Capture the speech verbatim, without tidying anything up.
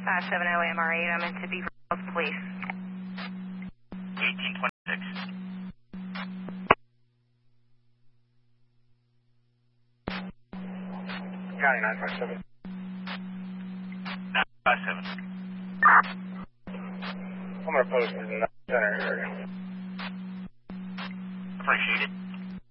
Uh, seven oh M R eight, I'm into Beaver Falls Police. eighteen twenty-six. County nine five seven. nine five seven. I'm going to post in the center area. Appreciate it.